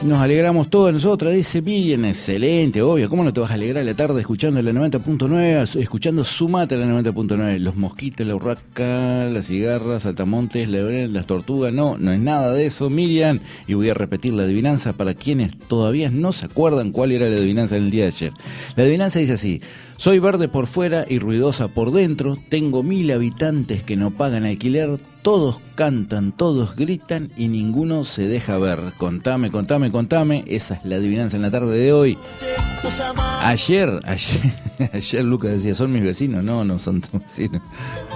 Nos alegramos todas nosotras, dice Miriam, excelente, obvio, ¿cómo no te vas a alegrar la tarde escuchando la 90.9, escuchando Sumate la 90.9, los mosquitos, la urraca, las cigarras, saltamontes, las tortugas, no es nada de eso, Miriam, y voy a repetir la adivinanza para quienes todavía no se acuerdan cuál era la adivinanza del día de ayer. La adivinanza dice así: soy verde por fuera y ruidosa por dentro, tengo 1000 habitantes que no pagan alquiler, todos cantan, todos gritan y ninguno se deja ver. Contame, esa es la adivinanza en la tarde de hoy. Ayer Lucas decía, son mis vecinos, no son tus vecinos.